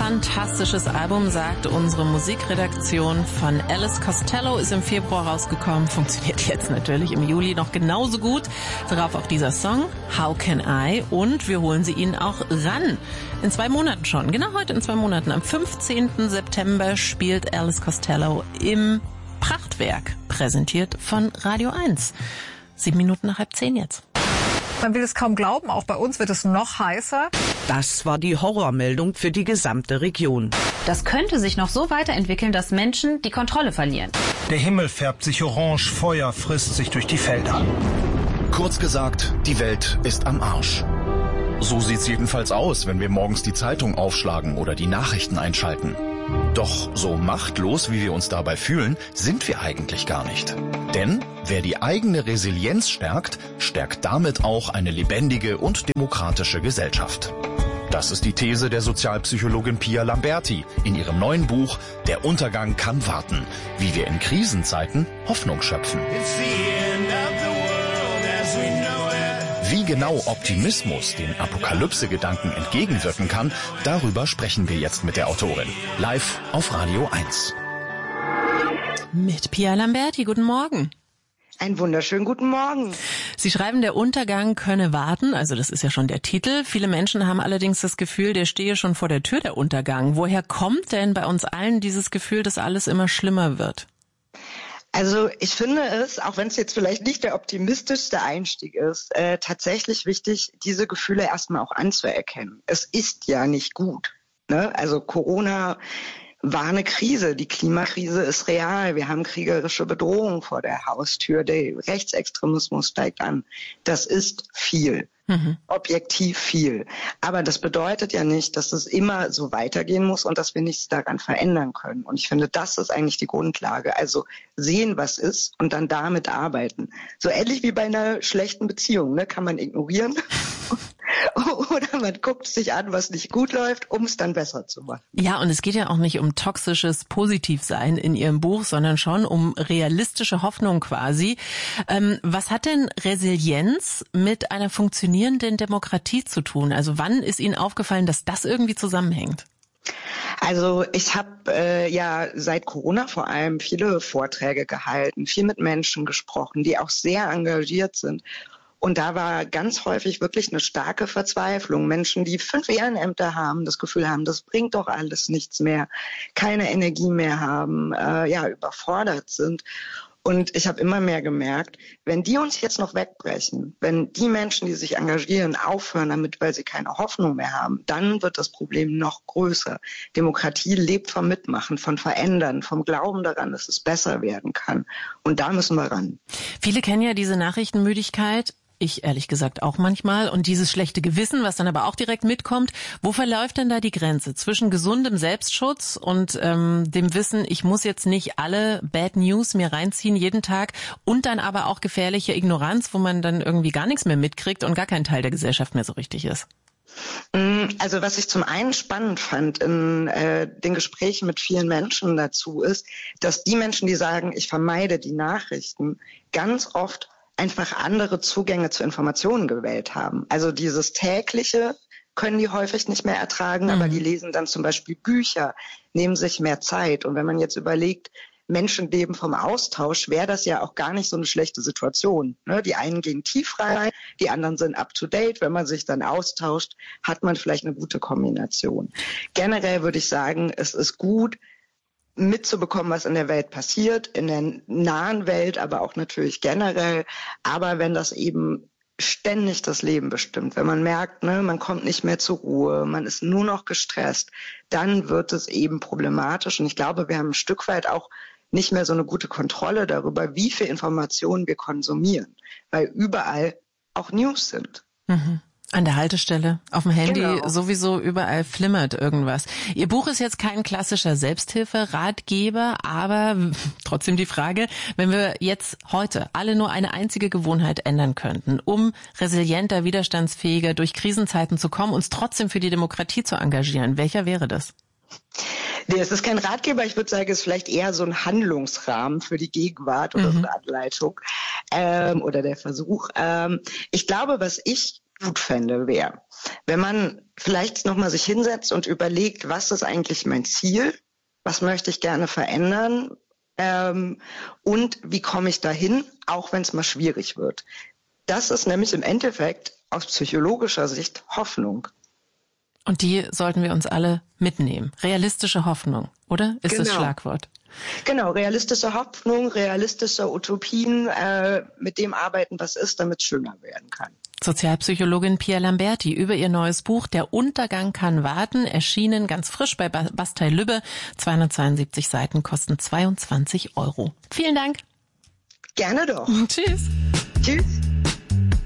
fantastisches Album, sagt unsere Musikredaktion. Von Elvis Costello, ist im Februar rausgekommen, funktioniert jetzt natürlich im Juli noch genauso gut. Darauf auch dieser Song, How Can I? Und wir holen sie Ihnen auch ran. In 2 Monaten schon, genau heute in 2 Monaten, am 15. September spielt Elvis Costello im Prachtwerk, präsentiert von Radio 1. 7 Minuten nach 9:30 jetzt. Man will es kaum glauben, auch bei uns wird es noch heißer. Das war die Horrormeldung für die gesamte Region. Das könnte sich noch so weiterentwickeln, dass Menschen die Kontrolle verlieren. Der Himmel färbt sich orange, Feuer frisst sich durch die Felder. Kurz gesagt, die Welt ist am Arsch. So sieht's jedenfalls aus, wenn wir morgens die Zeitung aufschlagen oder die Nachrichten einschalten. Doch so machtlos, wie wir uns dabei fühlen, sind wir eigentlich gar nicht. Denn wer die eigene Resilienz stärkt, stärkt damit auch eine lebendige und demokratische Gesellschaft. Das ist die These der Sozialpsychologin Pia Lamberti in ihrem neuen Buch Der Untergang kann warten, wie wir in Krisenzeiten Hoffnung schöpfen. Wie genau Optimismus den Apokalypse-Gedanken entgegenwirken kann, darüber sprechen wir jetzt mit der Autorin. Live auf Radio 1. Mit Pia Lamberti, guten Morgen. Einen wunderschönen guten Morgen. Sie schreiben, der Untergang könne warten, also das ist ja schon der Titel. Viele Menschen haben allerdings das Gefühl, der stehe schon vor der Tür, der Untergang. Woher kommt denn bei uns allen dieses Gefühl, dass alles immer schlimmer wird? Also ich finde es, auch wenn es jetzt vielleicht nicht der optimistischste Einstieg ist, tatsächlich wichtig, diese Gefühle erstmal auch anzuerkennen. Es ist ja nicht gut, ne? Also Corona war eine Krise, die Klimakrise ist real, wir haben kriegerische Bedrohungen vor der Haustür, der Rechtsextremismus steigt an. Das ist viel. Objektiv viel. Aber das bedeutet ja nicht, dass es immer so weitergehen muss und dass wir nichts daran verändern können. Und ich finde, das ist eigentlich die Grundlage. Also sehen, was ist und dann damit arbeiten. So ähnlich wie bei einer schlechten Beziehung, ne? Kann man ignorieren oder man guckt sich an, was nicht gut läuft, um es dann besser zu machen. Ja, und es geht ja auch nicht um toxisches Positivsein in Ihrem Buch, sondern schon um realistische Hoffnung quasi. Was hat denn Resilienz mit einer funktionierenden Demokratie zu tun? Also wann ist Ihnen aufgefallen, dass das irgendwie zusammenhängt? Also ich habe ja seit Corona vor allem viele Vorträge gehalten, viel mit Menschen gesprochen, die auch sehr engagiert sind. Und da war ganz häufig wirklich eine starke Verzweiflung. Menschen, die 5 Ehrenämter haben, das Gefühl haben, das bringt doch alles nichts mehr, keine Energie mehr haben, überfordert sind. Und ich habe immer mehr gemerkt, wenn die uns jetzt noch wegbrechen, wenn die Menschen, die sich engagieren, aufhören damit, weil sie keine Hoffnung mehr haben, dann wird das Problem noch größer. Demokratie lebt vom Mitmachen, von Verändern, vom Glauben daran, dass es besser werden kann. Und da müssen wir ran. Viele kennen ja diese Nachrichtenmüdigkeit. Ich ehrlich gesagt auch manchmal. Und dieses schlechte Gewissen, was dann aber auch direkt mitkommt. Wo verläuft denn da die Grenze zwischen gesundem Selbstschutz und dem Wissen, ich muss jetzt nicht alle Bad News mir reinziehen jeden Tag und dann aber auch gefährliche Ignoranz, wo man dann irgendwie gar nichts mehr mitkriegt und gar kein Teil der Gesellschaft mehr so richtig ist? Also was ich zum einen spannend fand in den Gesprächen mit vielen Menschen dazu ist, dass die Menschen, die sagen, ich vermeide die Nachrichten, ganz oft einfach andere Zugänge zu Informationen gewählt haben. Also dieses tägliche können die häufig nicht mehr ertragen, aber die lesen dann zum Beispiel Bücher, nehmen sich mehr Zeit. Und wenn man jetzt überlegt, Menschen leben vom Austausch, wäre das ja auch gar nicht so eine schlechte Situation. Ne? Die einen gehen tief rein, die anderen sind up to date. Wenn man sich dann austauscht, hat man vielleicht eine gute Kombination. Generell würde ich sagen, es ist gut, mitzubekommen, was in der Welt passiert, in der nahen Welt, aber auch natürlich generell. Aber wenn das eben ständig das Leben bestimmt, wenn man merkt, ne, man kommt nicht mehr zur Ruhe, man ist nur noch gestresst, dann wird es eben problematisch. Und ich glaube, wir haben ein Stück weit auch nicht mehr so eine gute Kontrolle darüber, wie viel Informationen wir konsumieren, weil überall auch News sind. An der Haltestelle, auf dem Handy, Genau. Sowieso überall flimmert irgendwas. Ihr Buch ist jetzt kein klassischer Selbsthilferatgeber, aber trotzdem die Frage, wenn wir jetzt heute alle nur eine einzige Gewohnheit ändern könnten, um resilienter, widerstandsfähiger durch Krisenzeiten zu kommen, uns trotzdem für die Demokratie zu engagieren, welcher wäre das? Nee, es ist kein Ratgeber, ich würde sagen, es ist vielleicht eher so ein Handlungsrahmen für die Gegenwart oder so eine Anleitung oder der Versuch. Ich glaube, was ich gut fände, wäre, wenn man vielleicht nochmal sich hinsetzt und überlegt, was ist eigentlich mein Ziel? Was möchte ich gerne verändern? Und wie komme ich dahin, auch wenn es mal schwierig wird? Das ist nämlich im Endeffekt aus psychologischer Sicht Hoffnung. Und die sollten wir uns alle mitnehmen. Realistische Hoffnung, oder? Ist das Schlagwort? Genau, realistische Hoffnung, realistische Utopien, mit dem arbeiten, was ist, damit es schöner werden kann. Sozialpsychologin Pia Lamberti über ihr neues Buch Der Untergang kann warten, erschienen ganz frisch bei Bastei Lübbe. 272 Seiten kosten 22 €. Vielen Dank. Gerne doch. Tschüss. Tschüss.